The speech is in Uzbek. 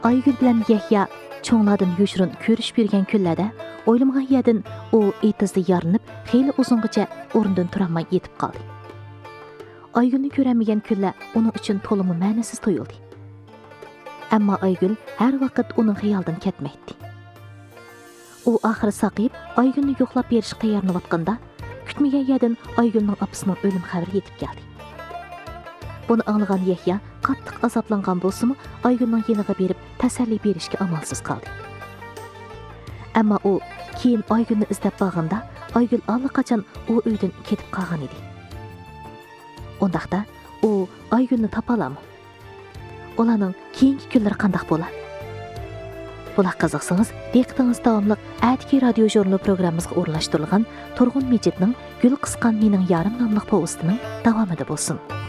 Aygül bilan Yahya cho'nglardan yo'shirin ko'rishib yurgan kunlarda o'ylamagan yerdan u etizda yarinib, xeyli uzungacha o'rnidan turolmay yetib qoldi. Aygülni ko'ramagan kunlar uning uchun to'limi ma'nisiz tuyuldi. Ammo Aygül har vaqt uning xayolidan ketmaydi. U oxiri saqib, Aygülni yo'qlab berishga tayyorlanayotganda, kutmagan yerdan Aygülning opasining o'lim xabari yetib keldi. Buni anglagan Yahya qattiq azoblangan bo'lsa-mu, Aygülning yeniga berib tasalli berishga amalsiz qoldi. Ammo u keyin Aygülni izlab borganda, Aygül allaqachon u uydan ketib qolgan edi. Ondaqda u Aygülni topa oladimi? Ularning keyingi kunlari qanday bo'ladi? Bular qiziqsangiz, diqqatingiz davomli Atki radio jurnali programmamizga o'rnashtirilgan Turg'un Mejitning Gul qisqan mening yarim nomli povestining davomida bo'lsin.